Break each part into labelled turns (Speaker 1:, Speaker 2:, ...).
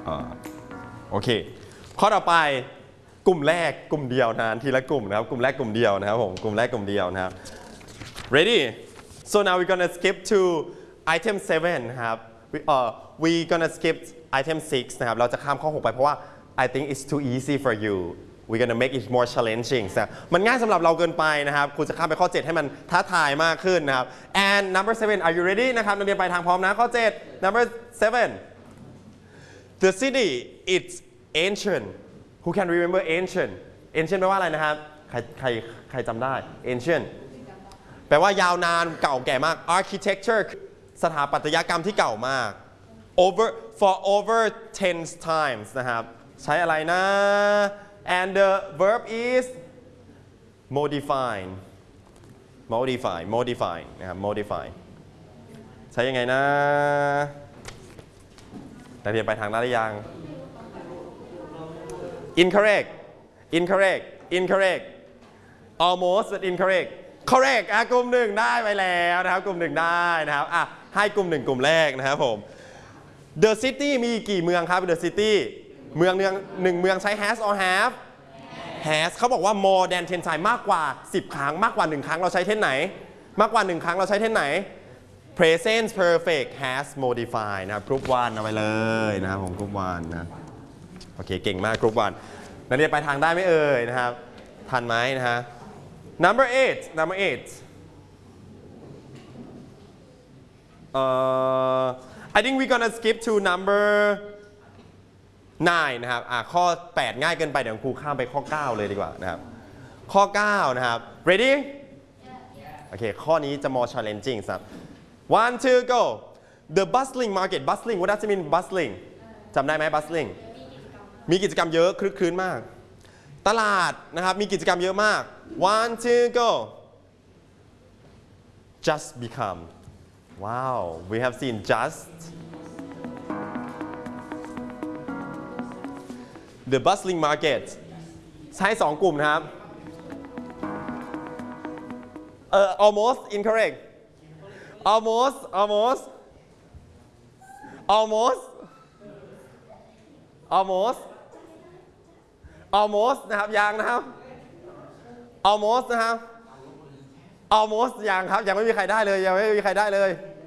Speaker 1: โอเคข้อต่อไปกลุ่มแรกกลุ่มเดียวนะทีละกลุ่มนะครับกลุ่มแรกกลุ่มเดียวนะครับผมกลุ่มแรกกลุ่มเดียวนะครับ ready so now we're gonna skip to item 7นะครับwe gonna skip item 6นะครับเราจะข้ามข้อ 6 ไปเพราะว่า I think it's too easy for you we're gonna make it more challenging นะมันง่ายสำหรับเราเกินไปนะครับคุณจะข้ามไปข้อ 7 ให้มันท้าทายมากขึ้นนะครับ and number 7 are you ready นะครับนักเรียนไปทางพร้อมนะข้อ 7 number 7 the city it's ancient who can remember ancient ancient แปลว่าอะไรนะครับใครจำได้ ancient แปลว่ายาวนานเก่าแก่มาก architecture สถาปัตยกรรมที่เก่ามาก for over 10 times นะครับใช้อะไรนะ and the verb is modify นะครับ modify ใช้ยังไงนะนักเรียนไปทางนั้นหรือยัง incorrect almost but incorrect correct กลุ่ม 1ได้ไปแล้วนะครับกลุ่ม 1ได้นะครับให้กลุ่ม 1กลุ่มแรกนะครับผม the city มีกี่เมืองครับ the city เมือง1เมืองใช้ has or have has เขาบอกว่า more than 10 times มากกว่า10 ครั้งมากกว่า1ครั้งเราใช้เทนไหนมากกว่า1ครั้งเราใช้เทนไหน present perfect has modify นะครับ group 1เอาไปเลยนะครับผม group 1นะโอเคเก่งมาก group 1นักเรียนไปทางได้ไหมเอ่ยนะครับทันไหมนะฮะ number 8 I think we're gonna skip to number 9 นะครับข้อ 8 ง่ายเกินไปเดี๋ยวครูข้ามไปข้อ 9 เลยดีกว่านะครับข้อ 9 นะครับ ready โอเคข้อนี้จะ more challenging ครับ one two go the bustling market bustling what does it mean bustling จำได้ไหม bustling มีกิจกรรมเยอะคลึกครื้นมากตลาดนะครับมีกิจกรรมเยอะมาก one two go just become wow we have seen just the bustling market ใช้2กลุ่มนะครับalmost incorrect almost นะครับยังนะครับ almost นะครับ almost ยังครับยังไม่มีใครได้เลยยังไม่มีใครได้เลย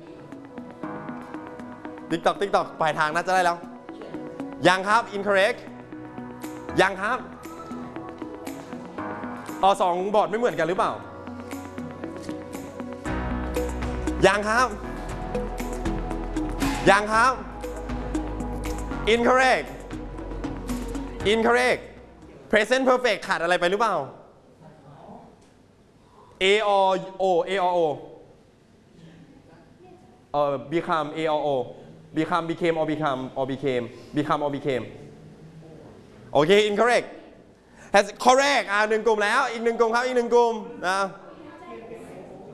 Speaker 1: TikTok ปลายทางน่าจะได้แล้วยังครับ incorrect ยังครับ2บอร์ดไม่เหมือนกันหรือเปล่ายังครับincorrect present perfect ขาดอะไรไปหรือเปล่า a or o become a or o became or became โอเค incorrect has correct 1กลุ่มแล้วอีก1กลุ่มครับอีก1กลุ่มนะ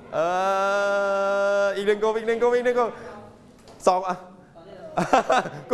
Speaker 1: อีก1กลุ่ม2